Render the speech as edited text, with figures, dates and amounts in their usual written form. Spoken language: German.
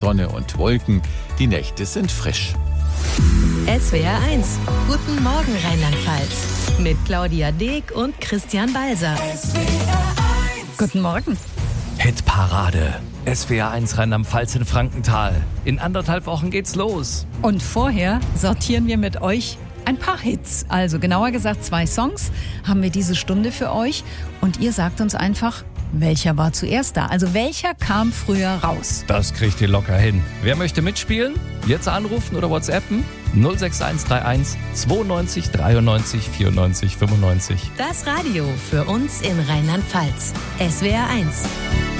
Sonne und Wolken. Die Nächte sind frisch. SWR 1. Guten Morgen Rheinland-Pfalz. Mit Claudia Deek und Christian Balser. Guten Morgen. Hitparade. SWR 1 Rheinland-Pfalz in Frankenthal. In 1,5 Wochen geht's los. Und vorher sortieren wir mit euch ein paar Hits. Also genauer gesagt 2 Songs haben wir diese Stunde für euch. Und ihr sagt uns einfach, welcher war zuerst da? Also welcher kam früher raus? Das kriegt ihr locker hin. Wer möchte mitspielen? Jetzt anrufen oder WhatsAppen? 06131 92 93 94 95. Das Radio für uns in Rheinland-Pfalz. SWR 1.